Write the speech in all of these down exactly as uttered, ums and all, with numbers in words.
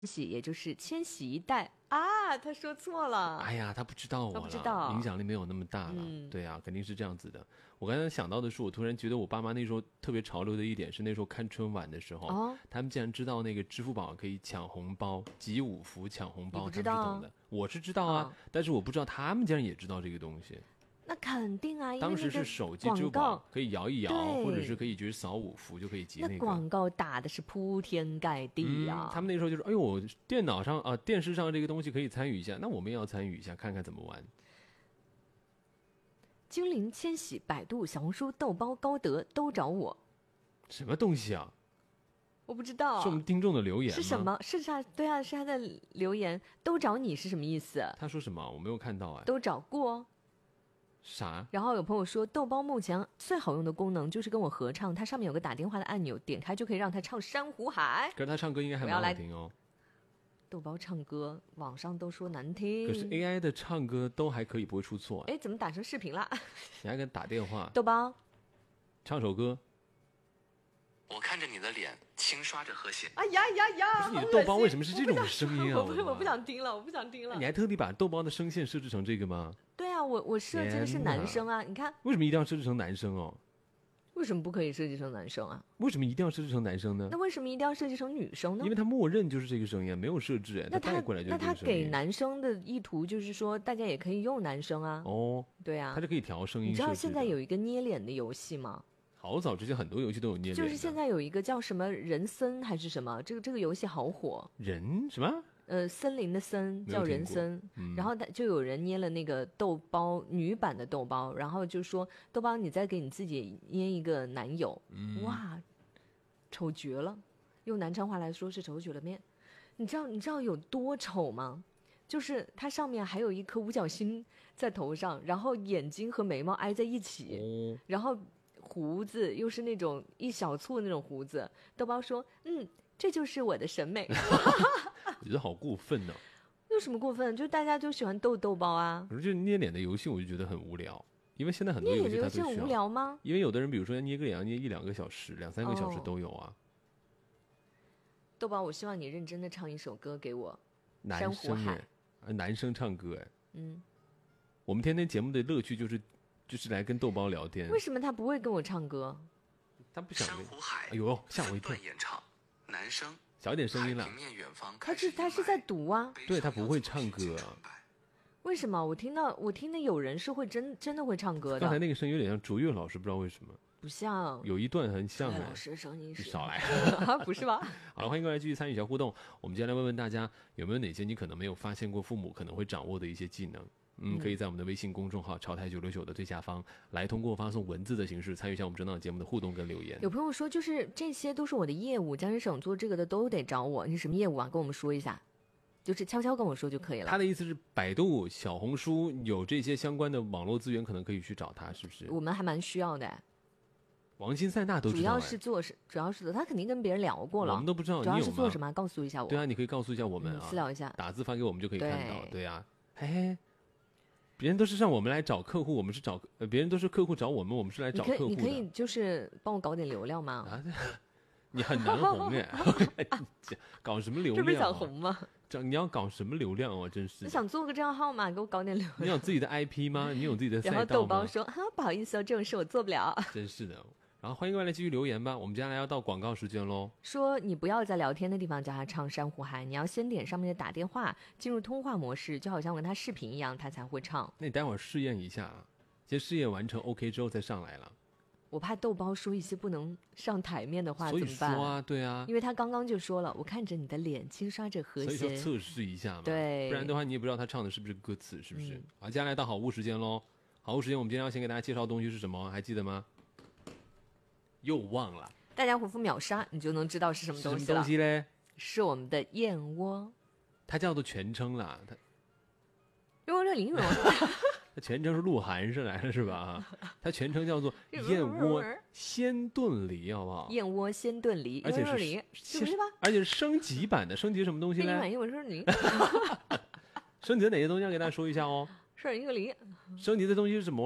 禧，也就是千禧一代啊，他说错了。 哎呀，他不知道我了， 他不知道影响力没有那么大了。 嗯、 对啊，肯定是这样子的。我刚才想到的是，我突然觉得我爸妈那时候特别潮流的一点是，那时候看春晚的时候，哦、他们竟然知道那个支付宝可以抢红包，集五福抢红包， 你不知道、啊、 他们是懂的。我是知道啊、哦，但是我不知道他们竟然也知道这个东西。 那肯定啊，因为当时是手机支付宝可以摇一摇，或者是可以就是扫五福就可以集那个。 那广告打的是铺天盖地啊、 嗯！他们那时候就是，哎呦，电脑上啊、呃，电视上这个东西可以参与一下，那我们也要参与一下，看看怎么玩。 精灵、千禧、百度、小红书、豆包、高德都找我， 什么东西啊？ 我不知道， 是我们听众的留言吗？ 是什么？是他对啊，是他的留言。都找你是什么意思？ 他说什么？我没有看到哎。 都找过。 啥？ 然后有朋友说，豆包目前最好用的功能就是跟我合唱，它上面有个打电话的按钮，点开就可以让他唱《珊瑚海》。 可是他唱歌应该还蛮好听哦。 豆包唱歌，网上都说难听。 可是 A I 的唱歌都还可以，不会出错。 哎，怎么打成视频了？ 你还给他打电话？ 豆包， 唱首歌。 我看着你的脸，轻刷着和弦。 哎呀呀呀！ 不是你的豆包为什么是这种声音啊？ 我不，我不想听了，我不想听了。 你还特地把豆包的声线设置成这个吗？ 对啊，我我设置的是男生啊，你看。 为什么一定要设置成男生哦？ 为什么不可以设计成男生啊？ 为什么一定要设置成男生呢？ 那为什么一定要设计成女生呢？ 因为他默认就是这个声音，没有设置， 那他带过来就是这个声音。 那他给男生的意图就是说，大家也可以用男生啊。 哦， 对啊， 他就可以调声音。 你知道现在有一个捏脸的游戏吗？ 好早之前很多游戏都有捏脸的， 就是现在有一个叫什么人森还是什么，这个这个游戏好火。 人什么？ 呃，森林的森叫人森、嗯，然后他就有人捏了那个豆包女版的豆包，然后就说豆包你再给你自己捏一个男友，嗯、哇，丑绝了，用南昌话来说是丑绝了面。你知道你知道有多丑吗？就是它上面还有一颗五角星在头上，然后眼睛和眉毛挨在一起，哦、然后胡子又是那种一小撮那种胡子。豆包说嗯，这就是我的审美。 我觉得好过分呢、啊。 有什么过分？就大家就喜欢逗豆包啊。 可是就捏脸的游戏，我就觉得很无聊，因为现在很多游戏它都需要。 很无聊吗？ 因为有的人，比如说要捏个脸，要捏一两个小时、两三个小时都有啊。哦、 豆包，我希望你认真的唱一首歌给我。 男生哎，男生唱歌哎。 嗯。 我们天天节目的乐趣就是，就是来跟豆包聊天。 为什么他不会跟我唱歌？ 他不想。 珊瑚海。 哎呦，吓我一跳！ 演唱，男生。 小点声音了。 他是他是在读啊， 对他不会唱歌啊。 为什么？我听到我听的有人是会真真的会唱歌的。 刚才那个声音有点像卓越老师，不知道为什么。 不像。 有一段很像。 老师声音是。 你少来。 不是吧？ 好了，欢迎各位来继续参与一下互动。我们接下来问问大家，有没有哪些你可能没有发现过父母可能会掌握的一些技能？嗯，可以在我们的微信公众号潮台九六九的最下方来通过发送文字的形式参与一下我们这档节目的互动跟留言。 有朋友说就是这些都是我的业务，江先生做这个的都得找我，你什么业务啊？跟我们说一下，就是悄悄跟我说就可以了。 他的意思是百度、小红书有这些相关的网络资源，可能可以去找他，是不是？ 我们还蛮需要的。 王新塞纳都知道， 主要是做是主要是他肯定跟别人聊过了， 我们都不知道。 主要是做什么？告诉一下我。 对啊，你可以告诉一下我们啊， 嗯、私聊一下， 打字发给我们就可以看到。 对, 对啊，嘿嘿。别人都是让我们来找客户，我们是找呃，别人都是客户找我们，我们是来找客户的。 你可以，你可以就是帮我搞点流量吗？ 啊，你很难红哎，搞什么流量、啊？ 这不是想红吗？ 你要搞什么流量啊？真是！ 你想做个账号嘛，给我搞点流量。 你有自己的 I P 吗？你有自己的赛道吗？ 然后豆包说啊，不好意思哦，这种事我做不了。 真是的。然后欢迎各位来继续留言吧，我们接下来要到广告时间喽。 说你不要在聊天的地方叫他唱珊瑚海，你要先点上面的打电话，进入通话模式，就好像跟他视频一样，他才会唱。 那你待会儿试验一下啊，先试验完成 OK 之后再上来了。 我怕豆包说一些不能上台面的话所以怎么办？ 说啊，对啊， 因为他刚刚就说了，我看着你的脸，轻刷着和弦， 所以说测试一下嘛， 对， 不然的话你也不知道他唱的是不是歌词，是不是？ 嗯、 好，接下来到好物时间喽。好物时间，我们今天要先给大家介绍的东西是什么？还记得吗？又忘了， 大家回复秒杀，你就能知道是什么东西了。 什么东西嘞？ 是我们的燕窝， 它叫做全称啦，它燕窝这里面， 它全称是鹿晗上来了是吧？它全称叫做燕窝鲜炖梨，好不好？ 燕窝鲜炖梨， 而且是梨，是不是吧？ 而且是升级版的，升级什么东西呢？ 燕窝是梨， 升级的哪些东西要给大家说一下哦。 是一个梨， 升级的东西是什么呢？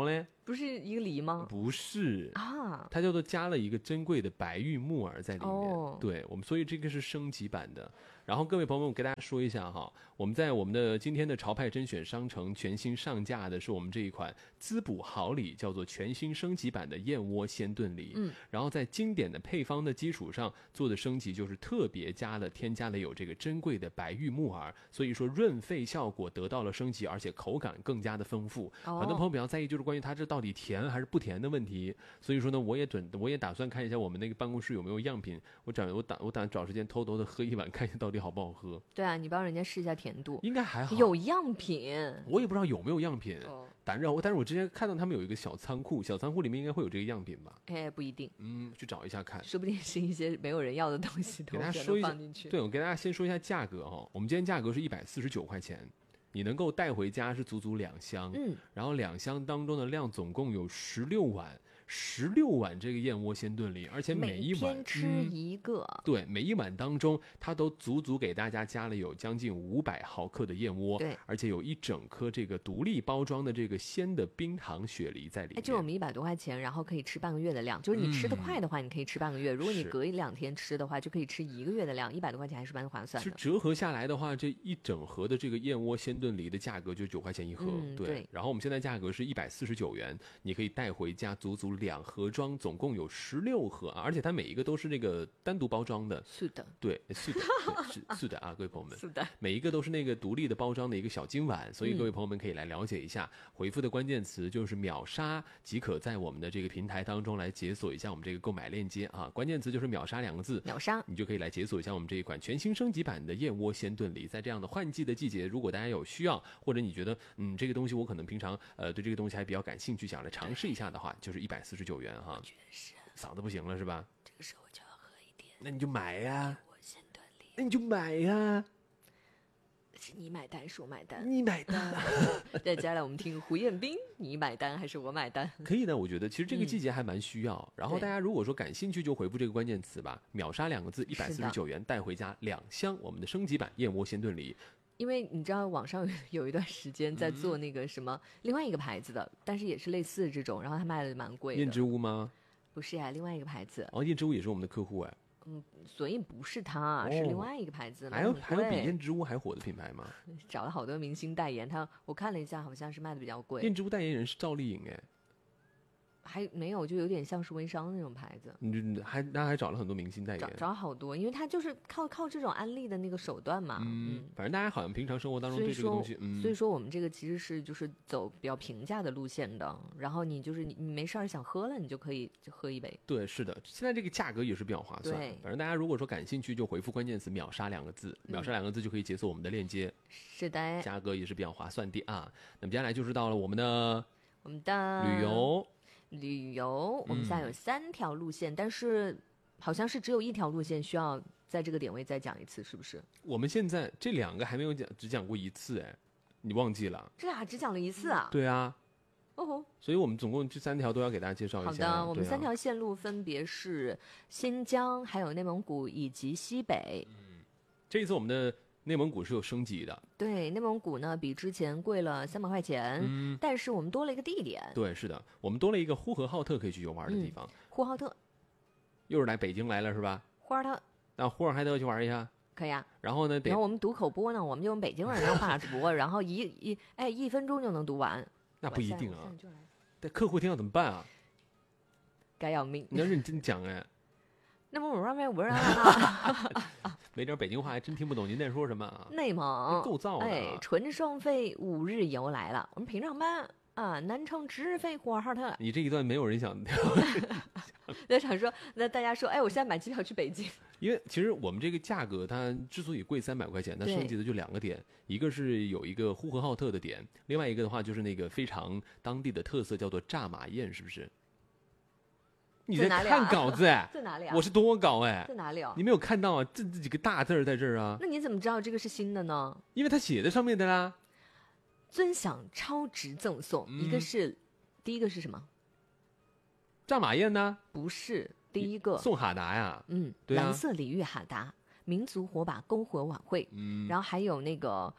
不是一个梨吗？ 不是啊， 它叫做加了一个珍贵的白玉木耳在里面。 哦、 对我们，所以这个是升级版的。然后各位朋友们，我跟大家说一下哈，我们在我们的今天的潮派甄选商城全新上架的是我们这一款滋补好礼，叫做全新升级版的燕窝鲜炖梨。 嗯， 然后在经典的配方的基础上做的升级，就是特别加了添加了有这个珍贵的白玉木耳，所以说润肺效果得到了升级，而且口感更加的丰富。 哦、 很多朋友比较在意就是关于它这到底甜还是不甜的问题，所以说呢，我也准我也打算看一下我们那个办公室有没有样品，我找我打我打找时间偷偷的喝一碗，看一下到底好不好喝。 对啊，你帮人家试一下甜度， 应该还好。 有样品， 我也不知道有没有样品。 哦， 但是我但是我之前看到他们有一个小仓库，小仓库里面应该会有这个样品吧？ 哎，不一定。 嗯，去找一下看， 说不定是一些没有人要的东西， 给大家说一下。 放进去。 对，我给大家先说一下价格哈，我们今天价格是一百四十九块钱，你能够带回家是足足两箱。 嗯， 然后两箱当中的量总共有十六碗。十六碗这个燕窝鲜炖梨，而且每一碗每天吃一个、 嗯，对，每一碗当中它都足足给大家加了有将近五百毫克的燕窝， 对， 而且有一整颗这个独立包装的这个鲜的冰糖雪梨在里面。 哎，就我们一百多块钱，然后可以吃半个月的量，就是你吃得快的话，你可以吃半个月； 嗯、 如果你隔一两天吃的话，就可以吃一个月的量，一百多块钱还是蛮划算的。 其实折合下来的话，这一整盒的这个燕窝鲜炖梨的价格就九块钱一盒， 嗯、对, 对。然后我们现在价格是一百四十九元，你可以带回家足足两盒装。总共有十六盒啊，而且它每一个都是那个单独包装的。 是的， 对，是的，是是的啊，各位朋友们， 是的， 每一个都是那个独立的包装的一个小金碗，所以各位朋友们可以来了解一下。嗯、回复的关键词就是秒杀，即可在我们的这个平台当中来解锁一下我们这个购买链接啊。关键词就是秒杀两个字， 秒杀， 你就可以来解锁一下我们这一款全新升级版的燕窝鲜炖梨。在这样的换季的季节，如果大家有需要，或者你觉得嗯这个东西我可能平常呃对这个东西还比较感兴趣，想来尝试一下的话，就是一百四十九元哈。 我觉得是。 嗓子不行了是吧？ 这个时候就要喝一点。 那你就买呀！ 我先锻炼。 那你就买呀！ 是你买单，是我买单。 你买单。 再接下来我们听胡彦斌，你买单还是我买单？ 可以的，我觉得其实这个季节还蛮需要。嗯、然后大家如果说感兴趣，就回复这个关键词吧，秒杀两个字，一百四十九元带回家两箱我们的升级版燕窝鲜炖梨。 因为你知道网上有一段时间在做那个什么、嗯、另外一个牌子的，但是也是类似的这种，然后它卖的蛮贵的。 燕之屋吗？ 不是呀、啊，另外一个牌子。 哦，燕之屋也是我们的客户哎。 嗯，所以不是它，哦、是另外一个牌子。 还有还有比燕之屋还火的品牌吗？ 找了好多明星代言，他我看了一下，好像是卖的比较贵。 燕之屋代言人是赵丽颖哎。 还没有，就有点像是微商那种牌子。 你还那还找了很多明星代言， 找找好多，因为他就是靠靠这种安利的那个手段嘛。 嗯，嗯反正大家好像平常生活当中对这个东西，嗯， 所以说我们这个其实是就是走比较平价的路线的。然后你就是你你没事儿想喝了，你就可以就喝一杯。 对，是的，现在这个价格也是比较划算。 对， 反正大家如果说感兴趣，就回复关键词“秒杀”两个字，“秒杀”两个字就可以解锁我们的链接。 是的， 价格也是比较划算的啊。那么接下来就是到了我们的我们的旅游。 旅游，我们现在有三条路线、嗯，但是好像是只有一条路线需要在这个点位再讲一次，是不是？ 我们现在这两个还没有讲，只讲过一次，哎，你忘记了？ 这俩只讲了一次啊？ 对啊。 哦吼， 所以我们总共这三条都要给大家介绍一下。 好的，我们三条线路分别是新疆、还有内蒙古以及西北。 嗯，这一次我们的内蒙古是有升级的。 对，内蒙古呢比之前贵了三百块钱，嗯，但是我们多了一个地点。 对，是的，我们多了一个呼和浩特可以去游玩的地方。 嗯、呼和浩特， 又是来北京来了是吧？ 呼和浩特， 那呼尔海特去玩一下。 可以啊。 然后呢？ 然后我们读口播呢，我们就用北京人的话读，然后一一哎一分钟就能读完。 那不一定啊。但客户听到怎么办啊？ 该要命！ 你要认真讲哎。 那么我让没我让啊。 没点北京话还真听不懂您在说什么啊？ 内蒙够燥的、啊， 哎，纯双飞五日游来了。我们平常班啊，南城直飞呼和浩特。 你这一段没有人想听。 那想说，那大家说，哎，我现在买机票去北京。 因为其实我们这个价格，它之所以贵三百块钱，它升级的就两个点，一个是有一个呼和浩特的点，另外一个的话就是那个非常当地的特色，叫做炸马宴，是不是？你在看稿子哎？ 在哪里啊？ 我是多稿哎？ 在哪里啊？ 你没有看到啊？这这几个大字儿在这儿啊？ 那你怎么知道这个是新的呢？ 因为他写在上面的啦。 尊享超值赠送，嗯、一个是，第一个是什么？ 炸马宴呢？ 不是，第一个送哈达呀。 嗯， 对啊。 蓝色礼遇哈达，民族火把篝火晚会。嗯，然后还有那个。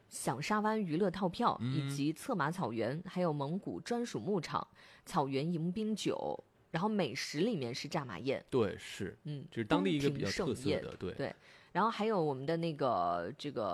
响沙湾娱乐套票， 嗯、 以及策马草原，还有蒙古专属牧场、草原迎宾酒。然后美食里面是炸马宴， 对，是， 嗯， 这是当地一个比较特色的，对对。然后还有我们的那个这个